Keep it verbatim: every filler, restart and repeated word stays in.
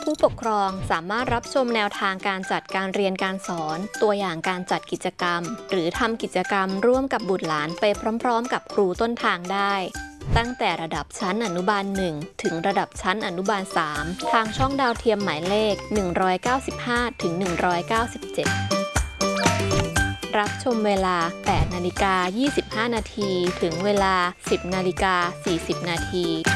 ผู้ปกครองสามารถรับชมแนวทางการจัดการเรียนการสอนตัวอย่างการจัดกิจกรรมหรือทำกิจกรรมร่วมกับบุตรหลานไปพร้อมๆกับครูต้นทางได้ตั้งแต่ระดับชั้นอนุบาลหนึ่งถึงระดับชั้นอนุบาลสามทางช่องดาวเทียมหมายเลขหนึ่งร้อยเก้าสิบห้าถึงหนึ่งร้อยเก้าสิบเจ็ดรับชมเวลา แปดนาฬิกายี่สิบห้านาทีถึงเวลา สิบนาฬิกาสี่สิบนาที